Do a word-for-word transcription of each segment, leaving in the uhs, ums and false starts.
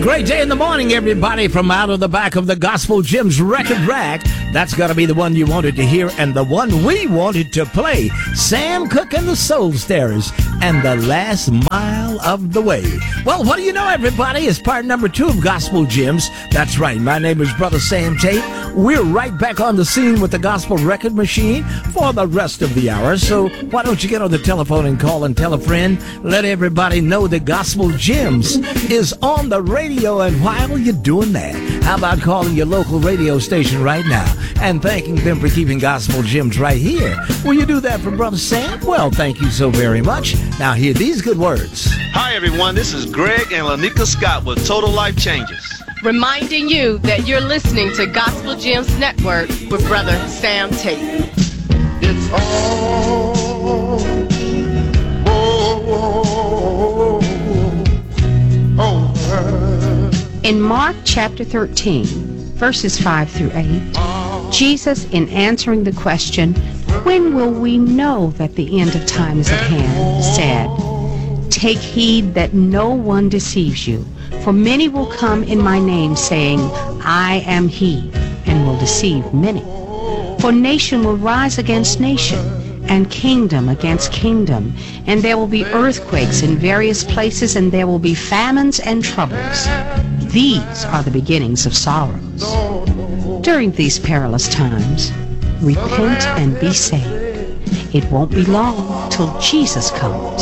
great day in the morning, everybody, from out of the back of the Gospel Gems record rack. That's got to be the one you wanted to hear and the one we wanted to play. Sam Cooke and the Soul Stirrers and The Last Mile of the Way. Well, what do you know, everybody? It's part number two of Gospel Gems. That's right. My name is Brother Sam Tate. We're right back on the scene with the Gospel Record Machine for the rest of the hour. So why don't you get on the telephone and call and tell a friend? Let everybody know that Gospel Gems is on the radio. And while you're doing that, how about calling your local radio station right now and thanking them for keeping Gospel Gems right here? Will you do that for Brother Sam? Well, thank you so very much. Now hear these good words. Hi, everyone. This is Greg and Lanika Scott with Total Life Changes, reminding you that you're listening to Gospel Gems Network with Brother Sam Tate. It's all oh, oh, oh, in Mark chapter thirteen, verses five through eight, Jesus, in answering the question, "When will we know that the end of time is at hand?" said, "Take heed that no one deceives you. For many will come in my name, saying, I am he, and will deceive many. For nation will rise against nation, and kingdom against kingdom, and there will be earthquakes in various places, and there will be famines and troubles. These are the beginnings of sorrows. During these perilous times, repent and be saved. It won't be long till Jesus comes."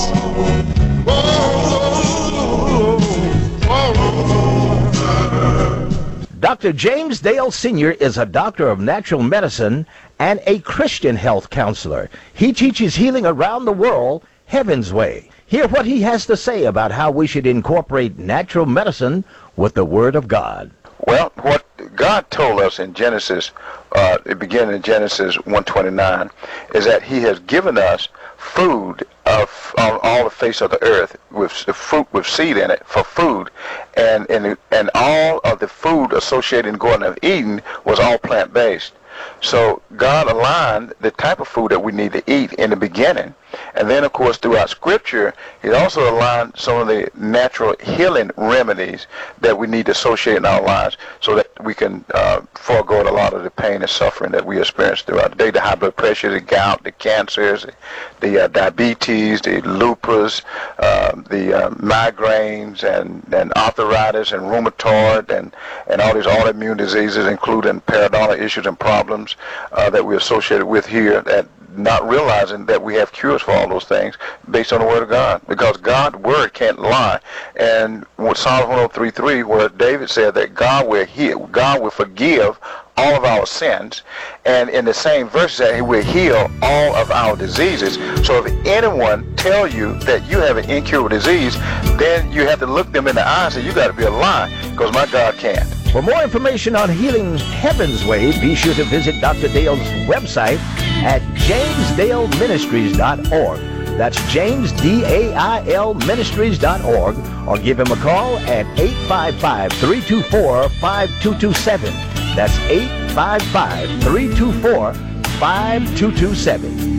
Doctor James Dale Senior is a doctor of natural medicine and a Christian health counselor. He teaches healing around the world, Heaven's way. Hear what he has to say about how we should incorporate natural medicine with the Word of God. Well, what God told us in Genesis, uh, it began in Genesis one twenty-nine, is that he has given us food of, on all the face of the earth, with fruit with seed in it for food, and, and, and all of the food associated in the Garden of Eden was all plant-based. So God aligned the type of food that we need to eat in the beginning. And then, of course, throughout Scripture, he also aligned some of the natural healing remedies that we need to associate in our lives so that we can uh, forego a lot of the pain and suffering that we experience throughout the day. The high blood pressure, the gout, the cancers, the, the uh, diabetes, the lupus, uh, the uh, migraines, and, and arthritis, and rheumatoid, and, and all these autoimmune diseases, including periodontal issues and problems uh, that we associated with here, that not realizing that we have cures for all those things based on the Word of God, because God's Word can't lie. And with Psalm one oh three three, where David said that God will heal, God will forgive all of our sins, and in the same verse that he will heal all of our diseases. So if anyone tell you that you have an incurable disease, then you have to look them in the eye and say, you got to be a lie, because my God can't. For more information on healing Heaven's way, be sure to visit Doctor Dale's website at james dale ministries dot org. That's James, D A I L Ministries dot org, or give him a call at eight five five, three two four, five two two seven. That's eight five five, three two four, five two two seven.